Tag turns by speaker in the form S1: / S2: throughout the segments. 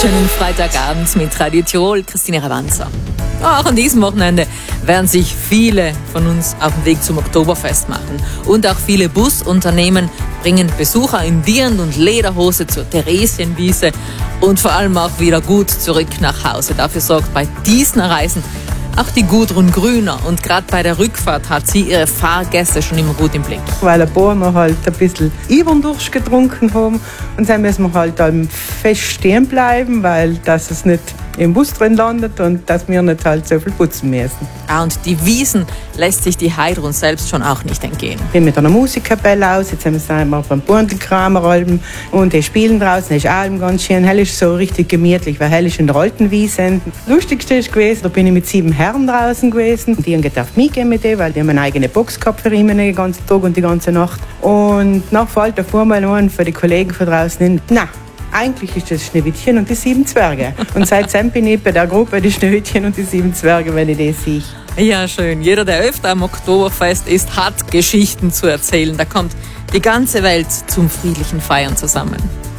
S1: Schönen Freitagabend mit Radio Tirol, Christine Ravanza. Auch an diesem Wochenende werden sich viele von uns auf den Weg zum Oktoberfest machen. Und auch viele Busunternehmen bringen Besucher in Dirndl und Lederhose zur Theresienwiese und vor allem auch wieder gut zurück nach Hause. Dafür sorgt bei diesen Reisen auch die Gudrun Grüner. Und gerade bei der Rückfahrt hat sie ihre Fahrgäste schon immer gut im Blick.
S2: Weil ein paar wir halt ein bisschen Ibern getrunken haben und dann müssen wir halt fest stehen bleiben, weil das es nicht im Bus drin landet und dass wir nicht halt so viel putzen müssen.
S1: Und die Wiesen lässt sich die Heidrun selbst schon auch nicht entgehen.
S2: Ich bin mit einer Musikkapelle aus, jetzt sind wir beim Bundelkrameralben und die spielen draußen, das ist allem ganz schön. Hell ist so richtig gemütlich, weil hell ist in der alten Wiese. Das Lustigste ist gewesen, da bin ich mit 7 Herren draußen gewesen. Die haben gedacht, mitgehen mit denen, weil die haben eine eigene Box gehabt für ihn den ganzen Tag und die ganze Nacht. Und nach fällt der Vormal an für die Kollegen von draußen hin, na, eigentlich ist das Schneewittchen und die 7 Zwerge. Und seitdem bin ich bei der Gruppe die Schneewittchen und die 7 Zwerge, wenn ich das sehe.
S1: Ja, schön. Jeder, der öfter am Oktoberfest ist, hat Geschichten zu erzählen. Da kommt die ganze Welt zum friedlichen Feiern zusammen.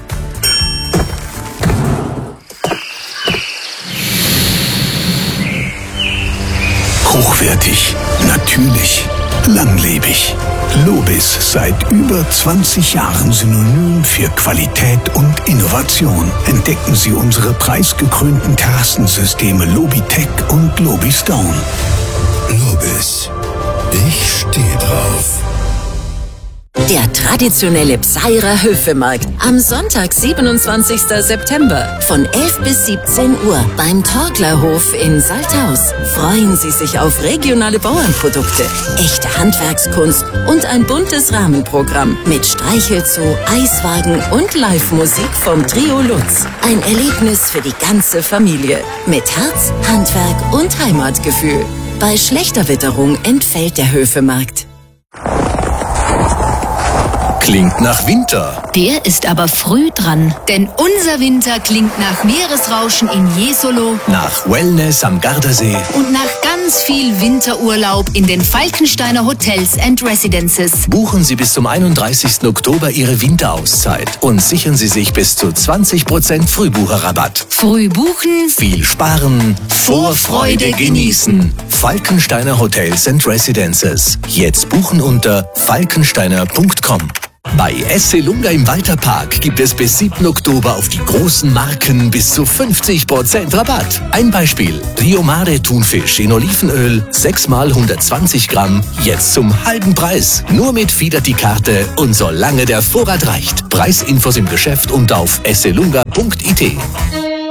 S3: Hochwertig, natürlich, langlebig. Lobis, seit über 20 Jahren Synonym für Qualität und Innovation. Entdecken Sie unsere preisgekrönten Terrassensysteme Lobitech und Lobistone. Lobis, ich stehe drauf.
S4: Der traditionelle Bseirer Höfemarkt am Sonntag, 27. September von 11 bis 17 Uhr beim Torglerhof in Salthaus. Freuen Sie sich auf regionale Bauernprodukte, echte Handwerkskunst und ein buntes Rahmenprogramm mit Streichelzoo, Eiswagen und Live-Musik vom Trio Lutz. Ein Erlebnis für die ganze Familie mit Herz, Handwerk und Heimatgefühl. Bei schlechter Witterung entfällt der Höfemarkt.
S3: Klingt nach Winter.
S5: Der ist aber früh dran, denn unser Winter klingt nach Meeresrauschen in Jesolo,
S3: Nach Wellness am Gardasee.
S5: und nach ganz viel Winterurlaub in den Falkensteiner Hotels and Residences.
S3: Buchen Sie bis zum 31. Oktober Ihre Winterauszeit und sichern Sie sich bis zu 20% Frühbucherrabatt.
S5: Früh buchen,
S3: Viel sparen, Vorfreude genießen. Falkensteiner Hotels and Residences. Jetzt buchen unter falkensteiner.com. Bei Esselunga im Walterpark gibt es bis 7. Oktober auf die großen Marken bis zu 50% Rabatt. Ein Beispiel: Rio Mare Thunfisch in Olivenöl, 6 mal 120 Gramm, jetzt zum halben Preis. Nur mit Fidelity-Karte und solange der Vorrat reicht. Preisinfos im Geschäft und auf esselunga.it.